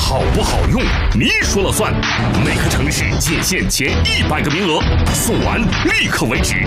好不好用，你说了算。每个城市仅限前100个名额，送完立刻为止。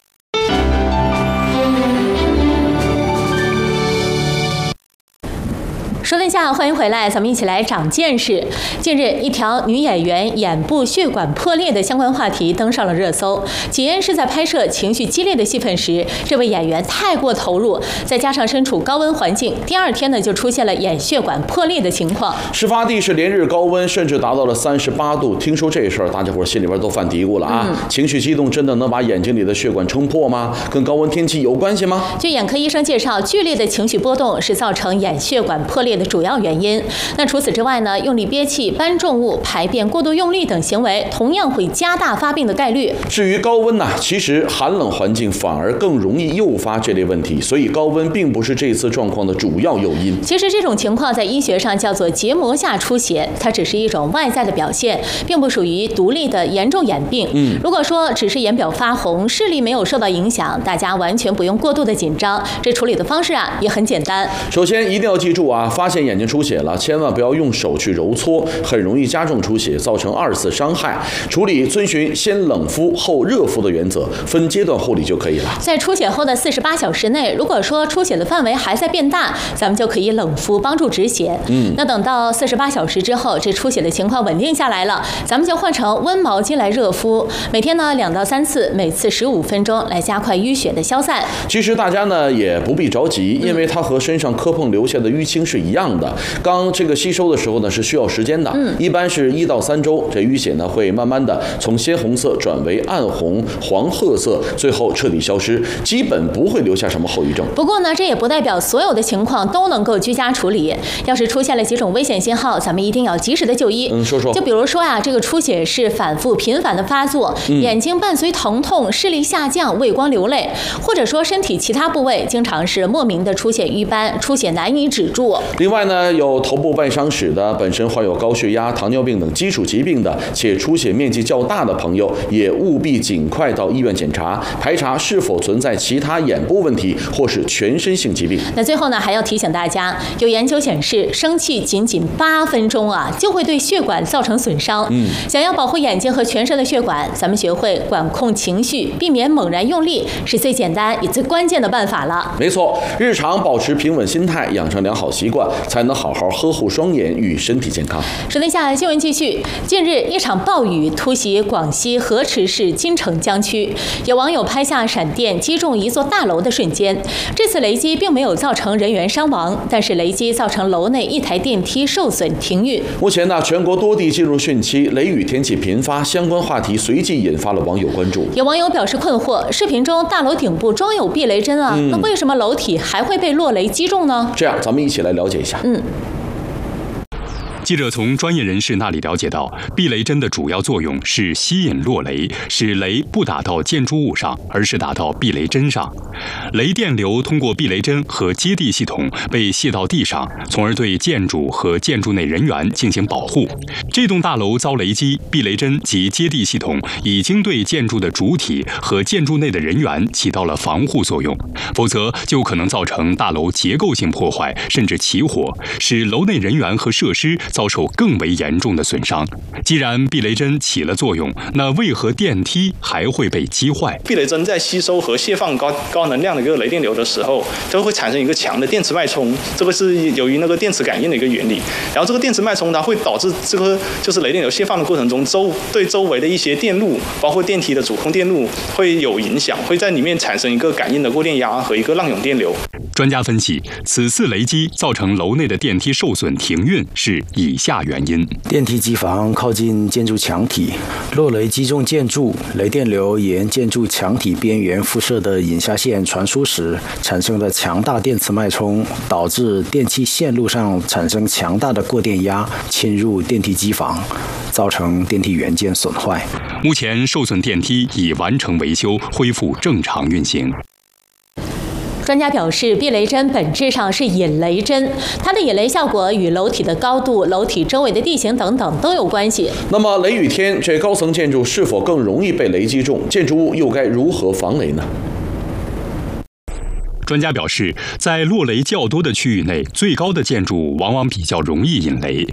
说了一下，欢迎回来，咱们一起来长见识。近日，一条女演员眼部血管破裂的相关话题登上了热搜。起因是在拍摄情绪激烈的戏份时，这位演员太过投入，再加上身处高温环境，第二天呢就出现了眼血管破裂的情况。 事发地是连日高温，甚至达到了38度。听说这事儿，大家伙心里边都犯嘀咕了啊！情绪激动真的能把眼睛里的血管撑破吗？跟高温天气有关系吗？ 据眼科医生介绍，剧烈的情绪波动是造成眼血管破裂的主要原因。那除此之外呢，用力憋气、搬重物、排便过度用力等行为，同样会加大发病的概率。 至于高温呢，其实寒冷环境反而更容易诱发这类问题，所以高温并不是这次状况的主要诱因。 其实这种情况在医学上叫做结膜下出血，它只是一种外在的表现，并不属于独立的严重眼病。如果说只是眼表发红，视力没有受到影响，大家完全不用过度的紧张。这处理的方式啊也很简单。 首先一定要记住啊，发现眼睛出血了，千万不要用手去揉搓，很容易加重出血，造成2次伤害。处理遵循先冷敷后热敷的原则，分阶段护理就可以了。 在出血后的48小时内，如果说出血的范围还在变大，咱们就可以冷敷帮助止血。那等到48小时之后，这出血的情况稳定下来了，咱们就换成温毛巾来热敷，每天呢2到3次，每次15分钟，来加快淤血的消散。 其实大家呢也不必着急，因为它和身上磕碰留下的淤青是一样的。刚这个吸收的时候呢是需要时间的，一般是1到3周，这淤血呢会慢慢的从鲜红色转为暗红、黄褐色，最后彻底消失，基本不会留下什么后遗症。 不过呢，这也不代表所有的情况都能够居家处理。要是出现了几种危险信号，咱们一定要及时的就医。 说说。 就比如说啊，这个出血是反复频繁的发作，眼睛伴随疼痛、视力下降、畏光流泪，或者说身体其他部位经常是莫名的出现瘀斑，出血难以止住。 另外呢，有头部外伤史的，本身患有高血压、糖尿病等基础疾病的，且出血面积较大的朋友，也务必尽快到医院检查，排查是否存在其他眼部问题或是全身性疾病。 那最后呢，还要提醒大家，有研究显示，生气仅8分钟啊，就会对血管造成损伤。想要保护眼睛和全身的血管，咱们学会管控情绪，避免猛然用力，是最简单也最关键的办法了。 没错，日常保持平稳心态，养成良好习惯，才能好好呵护双眼与身体健康。 说了一下新闻继续，近日一场暴雨突袭广西河池市金城江区，有网友拍下闪电击中一座大楼的瞬间。这次雷击并没有造成人员伤亡，但是雷击造成楼内1台电梯受损停运。 目前呢，全国多地进入汛期，雷雨天气频发，相关话题随即引发了网友关注。 有网友表示困惑，视频中大楼顶部装有避雷针啊，那为什么楼体还会被落雷击中呢？ 这样，咱们一起来了解一下。 记者从专业人士那里了解到，避雷针的主要作用是吸引落雷，使雷不打到建筑物上，而是打到避雷针上。雷电流通过避雷针和接地系统被泄到地上，从而对建筑和建筑内人员进行保护。这栋大楼遭雷击，避雷针及接地系统已经对建筑的主体和建筑内的人员起到了防护作用，否则就可能造成大楼结构性破坏，甚至起火，使楼内人员和设施遭受更为严重的损伤。既然避雷针起了作用，那为何电梯还会被击坏？ 避雷针在吸收和释放高能量的一个雷电流的时候，都会产生一个强的电磁脉冲，这个是由于那个电磁感应的一个原理。然后这个电磁脉冲它会导致这个就是雷电流释放的过程中，对周围的一些电路，包括电梯的主控电路会有影响，会在里面产生一个感应的过电压和一个浪涌电流。 专家分析，此次雷击造成楼内的电梯受损停运是以下原因： 电梯机房靠近建筑墙体，落雷击中建筑，雷电流沿建筑墙体边缘辐射的引下线传输时，产生了强大电磁脉冲，导致电梯线路上产生强大的过电压，侵入电梯机房，造成电梯元件损坏。 目前受损电梯已完成维修，恢复正常运行。 专家表示，避雷针本质上是引雷针，它的引雷效果与楼体的高度、楼体周围的地形等等都有关系。 那么雷雨天，这高层建筑是否更容易被雷击中？建筑物又该如何防雷呢？ 专家表示，在落雷较多的区域内，最高的建筑往往比较容易引雷。